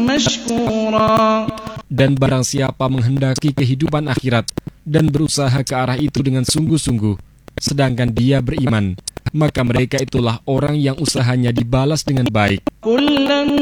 مشكورا. Dan barang siapa menghendaki kehidupan akhirat dan berusaha ke arah itu dengan sungguh-sungguh, sedangkan dia beriman, maka mereka itulah orang yang usahanya dibalas dengan baik.